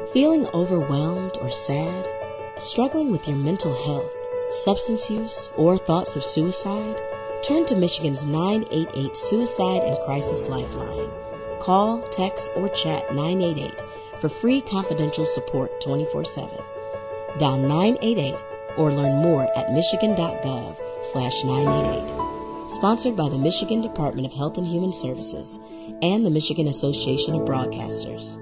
Feeling overwhelmed or sad? Struggling with your mental health, substance use, or thoughts of suicide? Turn to Michigan's 988 Suicide and Crisis Lifeline. Call, text, or chat 988 for free confidential support 24/7. Dial 988 or learn more at michigan.gov/988. Sponsored by the Michigan Department of Health and Human Services and the Michigan Association of Broadcasters.